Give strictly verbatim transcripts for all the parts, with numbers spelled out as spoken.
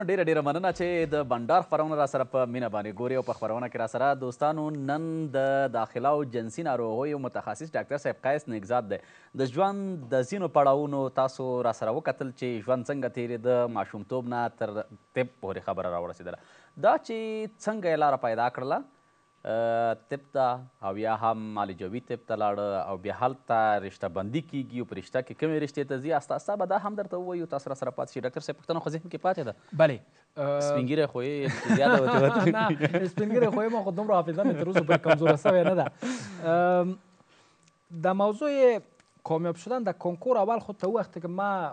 ډیره ډیره مننه چې د بنډار خپرونه را سره په مینه باندې ګوري او په خپرونه کې را سره دوستانو نن د داخله او جنسي ناروغیو متخصص ډاکټر صاحب قیس نیکزاد دی د ژوند د ځینو پړاوونو تاسو را سره وکتل چې ژوند څنګه تېرېده ماشومتوب نه تر طب پورې خبره راورسېدله دا چې څنګه یې لاره پیدا کړله طب ته او یا هم معالجوي طب ته لاړه او بیا هلته رشته بندي کیږي او په رشته کې کومې رشتې ته ځي استا به دا هم درته ووایو تاسو را سره پاتې شي ډاکټر صاحب پوښتنه خو ذهن کې پاتې ده بله سپین ږیری خو یې زیاده ورته نه سپین ږیری خو یې ما خو دومره حافظه مې تر اوسه پورې کمزوره سوې نه ده د موضوع کامیاب شدن در کنکور اول خود تا وقتی که ما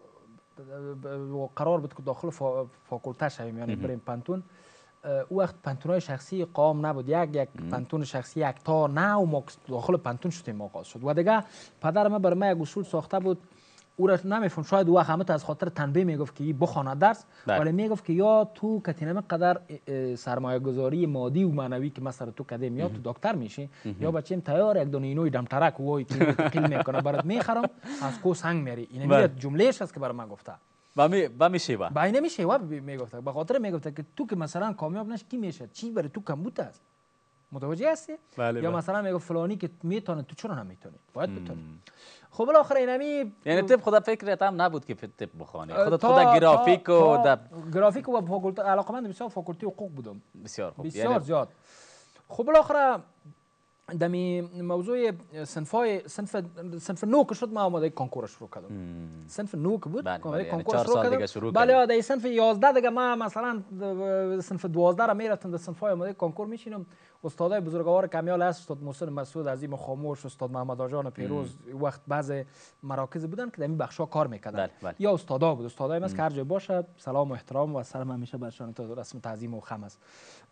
قرار بود که داخل فاکولته شویم یعنی بریم پنتون او وقت پنتونای شخصی قام نبود یک یک پنتون شخصی یک تا نه و ما داخل پنتون شدیم آغاز شد و دیگه پدر ما برای ما یک اصول ساخته بود او را نمیفهم شاید او همه از خاطر تنبیه میگفت که بخوانه درس ولی میگفت که یا تو کتینه قدر سرمایه گذاری مادی و معنوی که مثلا تو کدیم یا تو دکتر میشی یا بچیم تیار یک دونه اینوی دمترک وای که تقیل میکنه برات میخرم از کو سنگ میری این جملهش است که برای ما گفته با میشه با با این میشه و میگفت به خاطر میگفت که تو که مثلا کامیاب نشی کی میشه چی برای تو کم بوده است متوجه هستی یا مثلا میگفت فلانی که میتونه تو چرا نمیتونی باید بتونی خب بالاخره اینمی یعنی طب خدا فکرت هم نبود که طب بخوانی خودت خود گرافیک و گرافیک و فاکولته علاقمند بسیار فاکولته حقوق بودم بسیار خوب بسیار زیاد خب بالاخره دمی موضوع صنفای صنف صنف نو که شد ما آماده کنکور شروع کردم صنف نو که بود آماده کنکور شروع کردم بله در صنف یازده دیگه ما مثلا صنف دوازده را میرفتم در صنفای آماده کنکور میشینم استادای بزرگوار کمیال هست استاد محسن مسعود عظیم خاموش استاد محمد آجان پیروز وقت بعض مراکز بودن که در این بخشا کار میکردن یا استادا بود استادای ما که هر جای باشه سلام و احترام و سلام همیشه برشان تا رسم تعظیم و خم است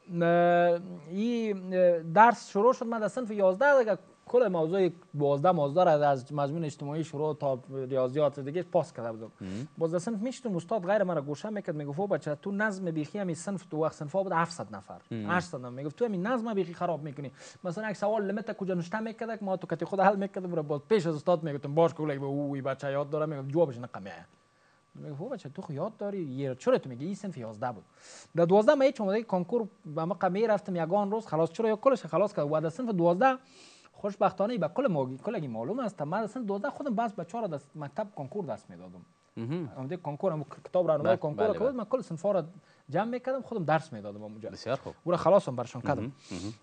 این درس شروع شد من در صنف یازده دیگه کل موضوع دوازده موضوع را از مضمون اجتماعی شروع تا ریاضیات دیگه پاس کرده بودم باز در صنف میشتم استاد غیر من را گوشه میکرد میگفت بچه تو نظم بیخی همین صنف تو وقت صنفا بود هفتصد نفر هشتصد نفر میگفت تو همین نظم بیخی خراب میکنی مثلا یک سوال لمیت کجا نوشته میکرد که ما تو کتی خود حل میکردم را باز پیش از استاد میگفتم باش که به اوی بچه یاد داره میگفت جوابش نقمه میگفت بچه تو خو یاد داری یه چرا تو میگی این صنف یازده بود در دوازده من هیچ اومده کنکور با ما قمی رفتم یگان روز خلاص چرا یا کلش خلاص کرد و در صنف دوازده خوشبختانه به کل ما کلگی معلوم است من در صنف دوازده خودم بس بچه‌ها را در مکتب کنکور درس میدادم اومده کنکور هم کتاب راهنمای کنکور بود من کل صنفا را جمع میکردم خودم درس میدادم اونجا بسیار خوب او را خلاصم برشان کردم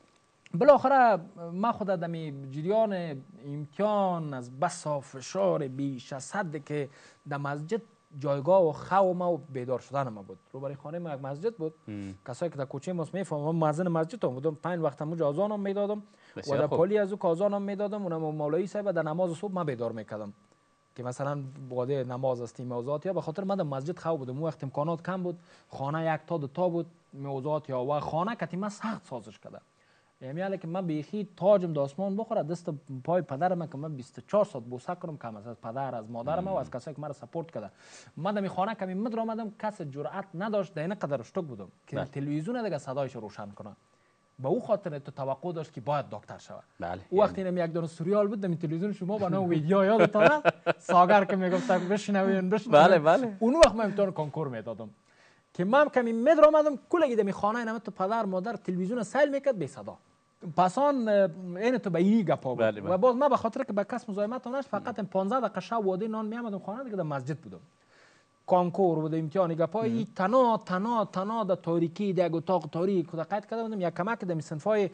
بالاخره ما خود در جریان امتحان از بسا فشار بیش از حد که در مسجد جایگاه و خو ما و بیدار شدن ما بود روبروی خانه ما یک مسجد بود کسایی که در کوچه ما میفهمم مؤذن مسجد هم بودم پنج وقت هم اذان هم میدادم و در پالی از او اذان هم میدادم اونم مولوی صاحب در نماز صبح ما بیدار میکردم که مثلا باده نماز است موضوعات یا به خاطر من در مسجد خو بودم وقت امکانات کم بود خانه یک تا دو تا بود موضوعات یا و خانه کتی ما سخت سازش کرده یعنی که من بیخی تاجم داسمان بخوره دست پای پدرم که من بیست و چهار ساعت بوسه کنم کم از پدر از مادرم و از کسایی که مرا سپورت کرده من در خانه کمی مدر آمدم کس جرأت نداشت در این قدر اشتک بودم که تلویزیون دیگه صدایش روشن کنه با او خاطر تو توقع داشت که باید دکتر شود بله او وقتی اینم یک دونه سریال بود در تلویزیون شما با نام ویدیو یادتونه ساگر که میگفت بشنوین بشنوین بله بله اون وقت من امتحان کنکور میدادم که من کمی مدر آمدم کلگی در خانه اینم تو پدر مادر تلویزیون سیل میکرد بی صدا پسان این تو به این گپا بود بله بله. و باز ما به خاطر که به کس مزاحمت نشد فقط پانزده دقیقه شب واده نان می آمدم خانه دیگه در مسجد بودم کنکور بود امتحان گپا ای تنا تنا تنا در تاریکی در اتاق تاریک خود قید کرده بودم یک کمک در صنفای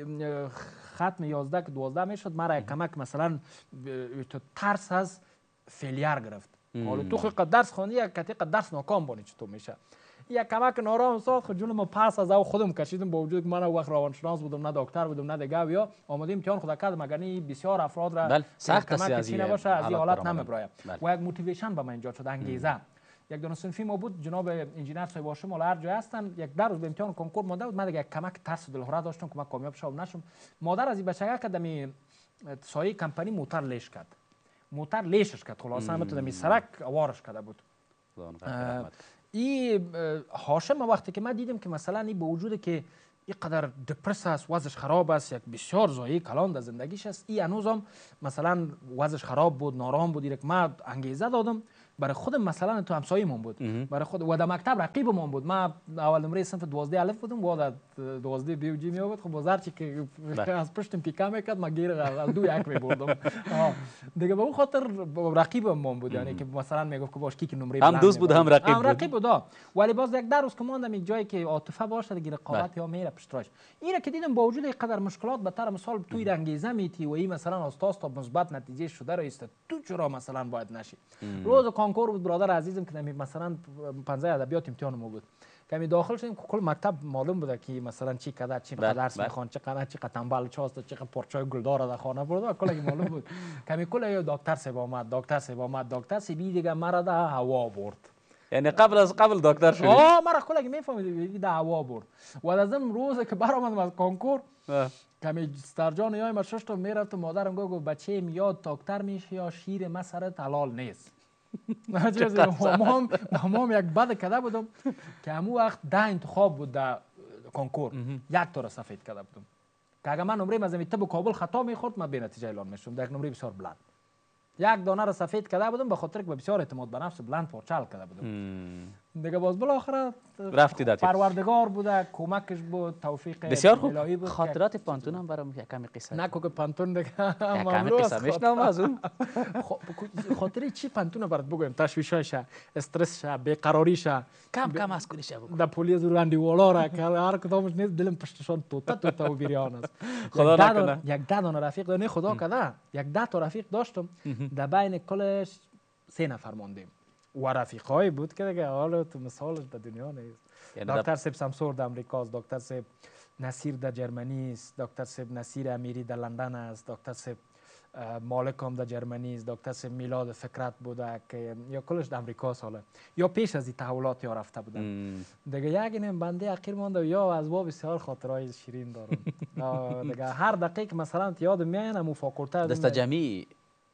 ختم یازده که دوازده میشد مرا یک کمک مثلا تو ترس از فیلیر گرفت حالا تو خود درس خوندی یک کتی درس ناکام بانی چطور میشه یک کمک نارام ساخت خود جون ما پس از او خودم کشیدم با وجود که من وقت روانشناس بودم نه دکتر بودم نه دیگه یا آماده امتحان خود کردم مگر بسیار افراد را سخت است کمک چی نباشه از این حالت نمیبرایم و یک موتیویشن به من ایجاد شد انگیزه یک دونه صنفی ما بود جناب انجینر صاحب هاشم مال هر جای هستن یک در روز به امتحان کنکور مونده بود من دیگه یک کمک ترس دلهوره داشتم که من کامیاب شوم نشم مادر از این بچگی که دمی سایه کمپانی موتور لیش کرد موتور لیشش کرد خلاص هم تو دمی سرک اوارش کرده بود این هاشم وقتی که من دیدم که مثلا این به وجود که اینقدر دپرس است وضعش خراب است یک بسیار ضایع کلان در زندگیش است این هنوزم مثلا وضعش خراب بود نارام بود یک من انگیزه دادم برای خودم مثلا تو همسایه‌مون بود، برای خود و در مکتب رقیبمون بود. ما اول نمره صنف دوازده الف بودم و در دوازده بی و جی می آورد. خب بازار چی که از پشتم پیکا میکرد ما گیر از دو یک می بردم دیگه. به اون خاطر رقیبمون بود، یعنی که مثلا میگفت که باش کی که نمره هم دوست بود هم رقیب بود. هم رقیب بود. ولی باز یک درس که ماندم یک جایی که عاطفه باشه دیگه رقابت یا میره پشتراش. اینه که دیدم با وجود اینقدر مشکلات به طور مثال توی انگیزه میتی و این مثلا استاد تا مثبت نتیجه شده رو است، تو چرا مثلا باید نشی؟ روز کنکور بود برادر عزیزم که مثلا پنجاه ادبیات امتحانم بود، کمی داخل شدیم کل مکتب معلوم بود که مثلا چی کدر چی درس میخوان، چه قدر چی تنبل چاست، چه پرچای گلدار در خانه بود، کلی معلوم بود. کمی کل یه دکتر سیب آمد، دکتر سیب آمد، دکتر سیبی دیگه مرا در هوا برد. یعنی قبل از قبل دکتر شدی؟ آه مرا کلی میفهمید در هوا برد. و از اون روز که برآمدم از کنکور کمی سترجان یای ما شش تا میرفت، مادرم گفت بچه میاد دکتر میشه یا شیر مسرت حلال نیست. همام یک بد کده بودم که همون وقت ده انتخاب بود در کنکور، یک تا را سفید کده بودم که اگر من نمره از طب کابل خطا میخورد من به نتیجه اعلان میشدم. در یک نمره بسیار بلند یک دانه را سفید کده بودم به خاطر که بسیار اعتماد به نفس بلند پرچل کده بودم دیگه. باز بالاخره رفتی دادی پروردگار بوده، کمکش بود، توفیق بسیار خوب. الهی بود. خاطرات پانتون هم برام یک کمی قصه نکو که پانتون دیگه کمی قصه میشنم از اون. خاطره چی پانتون برات بگویم؟ تشویشش، استرسش، بیقراریش، کم کم از کنیش بگو. در پلیس راندی والا را که هر کدامش نیست دلم پشتشان توتا توتا و بیریان است. خدا نکنه. یک ده دانه رفیق داشتم، خدا کده یک ده تا رفیق داشتم، در بین کلش سه نفر موندیم و رفیقایی بود که دیگه حالا تو مثالش در دنیا نیست. دکتر سیب سمسور در امریکا است، دکتر سیب نصیر در جرمنی است، دکتر سیب نصیر امیری در لندن است، دکتر سیب مالک هم در جرمنی است، دکتر سیب میلاد فکرت بوده که یا کلش در امریکا ساله یا پیش از این تحولات یا رفته بودن دیگه. یک اینم بنده اخیر مونده یا از باب بسیار خاطرهای شیرین دارم دیگه. هر دقیقه مثلا یاد میاد مو فاکولته دست جمعی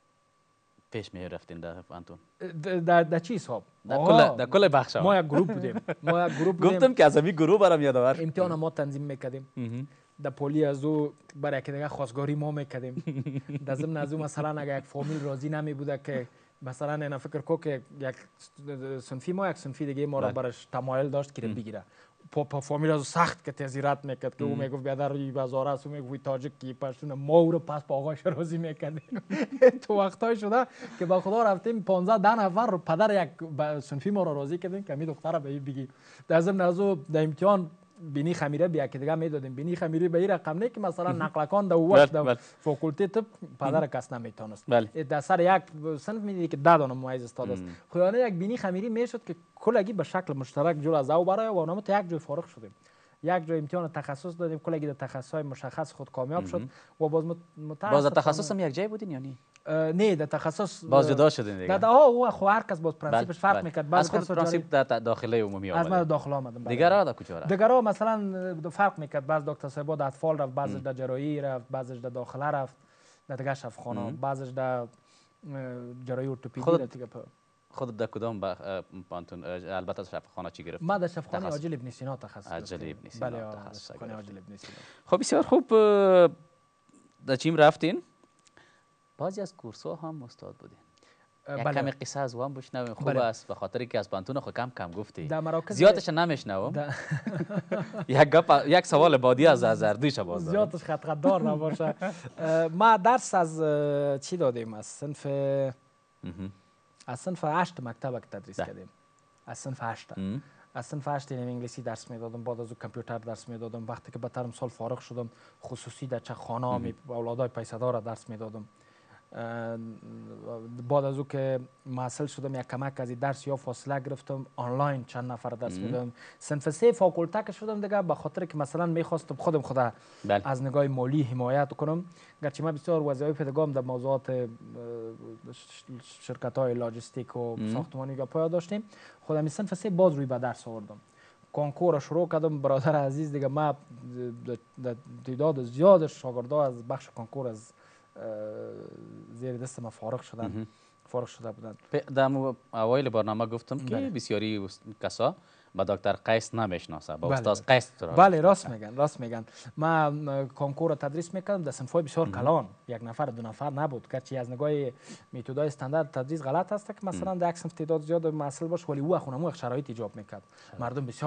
پیش می رفتین در پانتون در در چی حساب؟ در کل در کل بخش ما یک گروه بودیم. ما یک گروه بودیم. گفتم که از همین گروه برام یادآور امتحان ما تنظیم میکردیم. در پلی از او برای که دیگه خواستگاری ما میکردیم. در ضمن از او مثلا اگه یک فامیل راضی نمی بوده که مثلا اینا فکر کو که یک صنفی ما یک صنفی دیگه ما را برش تمایل داشت که بگیره، پا فامیل از سخت که تزیرات میکرد که او میگفت بیادر روی بازار است، او میگفت تاجیک کی پشتون ما او رو پس با آقاش راضی میکردیم. تو وقتای شده که با خدا رفتیم پانزده ده نفر رو پدر یک صنفی ما را راضی کردیم که می دختر به این بگی. در ضمن از او در امتحان بینی خمیره بیا که دیگه میدادیم بینی خمیره به این رقم نه که مثلا نقلکان در وقت در فاکولته طب پدر کس نمیتونست. در سر یک صنف میدیدی که ده دانه ممیز استاد است. خیانه یک بینی خمیری میشد که کلگی به شکل مشترک جور از او برای و نامت یک جای فارغ شدیم. یک جای امتحان تخصص دادیم، کلگی در تخصصهای مشخص خود کامیاب شد و باز متأسفانه باز در تخصص هم یک جای بودین یا نه؟ نه در تخصص باز جدا شدین دیگه. در ها او خو هر کس باز پرنسیپش فرق میکرد. از خود پرنسیپ در داخله عمومی آمد. از من داخل آمدم. دیگه را در کجا رفت؟ دیگه را مثلا فرق میکرد. بعض دکتر صاحب در اطفال رفت، بعضش در جراحی رفت، بعضش در داخله رفت، در دیگه شفاخانه، بعضش در جراحی ارتوپدی رفت دیگه. خود در کدام پانتون البته شفاخانه چی گرفت؟ ما در شفاخانه عاجل ابن سینا تخصص عاجل ابن سینا بله تخصص شفاخانه عاجل ابن سینا. خب بسیار خوب. در چیم رفتین؟ بعضی از کورس‌ها هم استاد بودین. یک کمی قصه از وام بشنویم خوب است به خاطر که از پانتون خود کم کم گفتی. زیادش نمیشنوم. یک گپ یک سوال بعدی از زردیش باز. زیادش خط خط دار نباشه. ما درس از چی دادیم؟ از صنف از صنف هشت مکتب تدریس کردیم. از صنف هشت. از صنف هشت انگلیسی درس میدادم، بعد از اون کامپیوتر درس میدادم. وقتی که به ترم سال فارغ شدم خصوصی در چه خانه می اولادای پیسه‌دار درس میدادم. بعد از او که محصل شدم یک کمک از این درس یا فاصله گرفتم آنلاین چند نفر درس میدادم. صنف سه فاکولته که شدم دیگه به خاطر که مثلا میخواستم خودم خدا بل. از نگاه مالی حمایت کنم، گرچه من بسیار وظایف دیگه در موضوعات شرکت های لاجستیک و ساختمانی پایا داشتیم، خودم صنف سه باز روی به درس آوردم. کنکور شروع کردم. برادر عزیز دیگه ما تعداد زیاد شاگردا از بخش کنکور از زیر دست ما فارغ شدن فارغ شده بودن. در اوایل برنامه گفتم که بسیاری کسا با دکتر قیس نمیشناسه، با بله، استاد بله. قیس تو را بله راست می‌شناسه. میگن راست میگن. من کنکور تدریس میکردم در صنف‌های بسیار کلان، یک نفر دو نفر نبود، گرچه از نگاه متدای استاندارد تدریس غلط است که مثلا در یک صنف تعداد زیاد محصل باشه، ولی او خونمو شرایط ایجاب میکرد. مردم بسیار